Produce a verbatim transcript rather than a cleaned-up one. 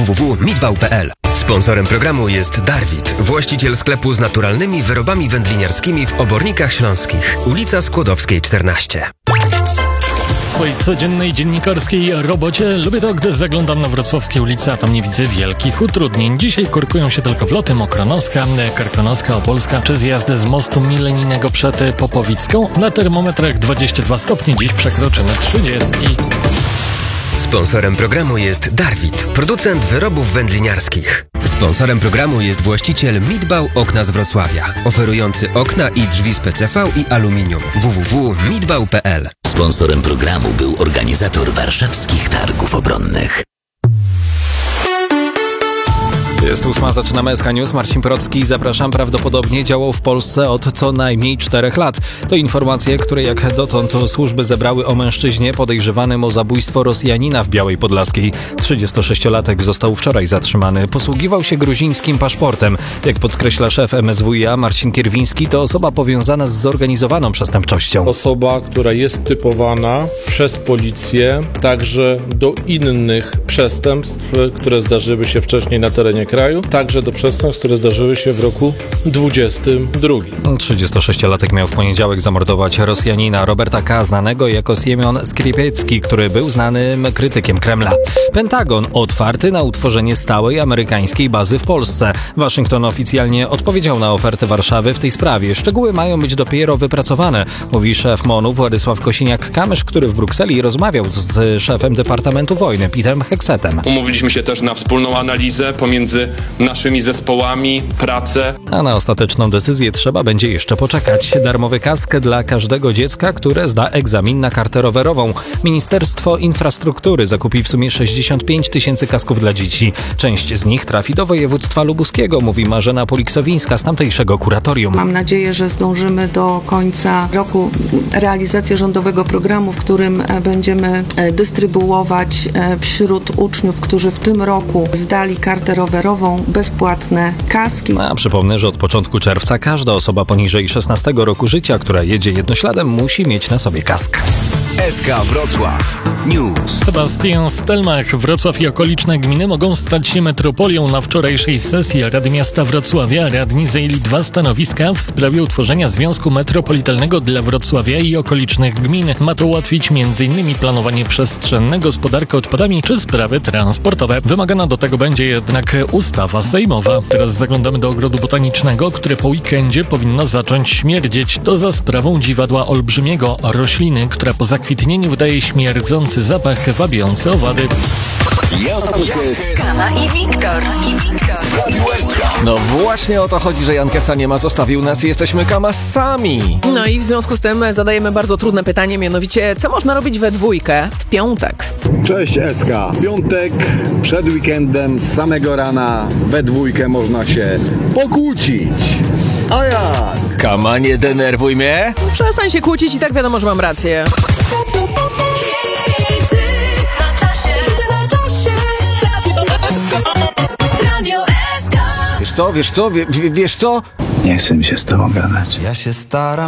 w w w kropka midbał kropka p l. Sponsorem programu jest Darwit, właściciel sklepu z naturalnymi wyrobami wędliniarskimi w Obornikach Śląskich. Ulica Skłodowskiej czternaście. W swojej codziennej dziennikarskiej robocie lubię to, gdy zaglądam na wrocławskie ulice, a tam nie widzę wielkich utrudnień. Dzisiaj korkują się tylko wloty Mokronoska, Karkonoska, Opolska czy zjazdy z mostu milenijnego przed Popowicką. Na termometrach dwadzieścia dwa stopnie, dziś przekroczymy trzydzieści. Sponsorem programu jest Darwit, producent wyrobów wędliniarskich. Sponsorem programu jest właściciel Midbał Okna z Wrocławia, oferujący okna i drzwi z P C V i aluminium. w w w kropka midbał kropka p l. Sponsorem programu był organizator warszawskich targów obronnych. Jest ósma, zaczynamy S K News. Marcin Procki, zapraszam. Prawdopodobnie działał w Polsce od co najmniej czterech lat. To informacje, które jak dotąd służby zebrały o mężczyźnie podejrzewanym o zabójstwo Rosjanina w Białej Podlaskiej. trzydziestosześciolatek został wczoraj zatrzymany. Posługiwał się gruzińskim paszportem. Jak podkreśla szef M S W i a Marcin Kierwiński, to osoba powiązana z zorganizowaną przestępczością. Osoba, która jest typowana przez policję także do innych przestępstw, które zdarzyły się wcześniej na terenie kraju, także do przestępstw, które zdarzyły się w roku dwudziestym drugim. trzydziestosześciolatek miał w poniedziałek zamordować Rosjanina Roberta K., znanego jako Siemion Skripiecki, który był znanym krytykiem Kremla. Pentagon otwarty na utworzenie stałej amerykańskiej bazy w Polsce. Waszyngton oficjalnie odpowiedział na ofertę Warszawy w tej sprawie. Szczegóły mają być dopiero wypracowane, mówi szef MON-u Władysław Kosiniak-Kamysz, który w Brukseli rozmawiał z szefem Departamentu Wojny Petem Heksetem. Umówiliśmy się też na wspólną analizę pomiędzy naszymi zespołami, pracę. A na ostateczną decyzję trzeba będzie jeszcze poczekać. Darmowy kask dla każdego dziecka, które zda egzamin na kartę rowerową. Ministerstwo Infrastruktury zakupi w sumie sześćdziesiąt pięć tysięcy kasków dla dzieci. Część z nich trafi do województwa lubuskiego, mówi Marzena Poliksowińska z tamtejszego kuratorium. Mam nadzieję, że zdążymy do końca roku realizację rządowego programu, w którym będziemy dystrybuować wśród uczniów, którzy w tym roku zdali kartę rowerową, bezpłatne kaski. A przypomnę, że od początku czerwca każda osoba poniżej szesnastego roku życia, która jedzie jednośladem, musi mieć na sobie kask. S K Wrocław News. Sebastian Stelmach. Wrocław i okoliczne gminy mogą stać się metropolią. Na wczorajszej sesji Rady Miasta Wrocławia radni zajęli dwa stanowiska w sprawie utworzenia Związku Metropolitalnego dla Wrocławia i okolicznych gmin. Ma to ułatwić między innymi planowanie przestrzenne, gospodarkę odpadami czy sprawy transportowe. Wymagana do tego będzie jednak ustawa sejmowa. Teraz zaglądamy do Ogrodu Botanicznego, który po weekendzie powinno zacząć śmierdzieć. To za sprawą dziwadła olbrzymiego, rośliny, która po zakwitnieniu wydaje śmierdzący zapach wabiący owady. Kama i Wiktor. I Wiktor. No właśnie o to chodzi, że Jan Kessa nie ma, zostawił nas i jesteśmy kamasami. No i w związku z tym zadajemy bardzo trudne pytanie, mianowicie co można robić we dwójkę w piątek? Cześć S K. Piątek przed weekendem z samego rana we dwójkę można się pokłócić. A jak? Kama, nie denerwuj mnie. Przestań się kłócić i tak wiadomo, że mam rację. Wiesz co, wiesz co, wie, wiesz co? Nie chcę mi się z tobą gadać. Ja się staram.